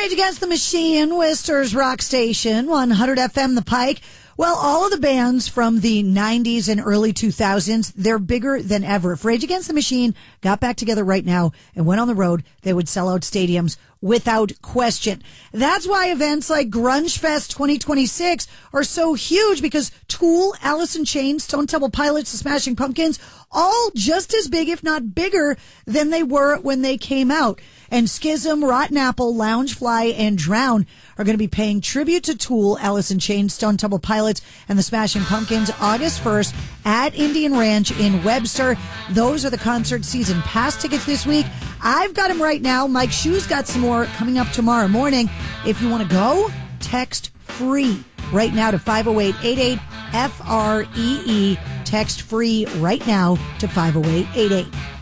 Rage Against the Machine, Worcester's rock station, 100 FM The Pike. Well, all of the bands from the 90s and early 2000s, they're bigger than ever. If Rage Against the Machine got back together right now and went on the road, they would sell out stadiums without question. That's why events like Grunge Fest 2026 are so huge, because Tool, Alice in Chains, Stone Temple Pilots, The Smashing Pumpkins, all just as big, if not bigger, than they were when they came out. And Schism, Rotten Apple, Loungefly, and Drown are going to be paying tribute to Tool, Alice in Chains, Stone Temple Pilots, and The Smashing Pumpkins August 1st at Indian Ranch in Webster. Those are the concert season pass tickets this week. I've got them right now. Mike Shue's got some more coming up tomorrow morning. If you want to go, text FREE right now to 508-88-FREE. Text FREE right now to 508-88.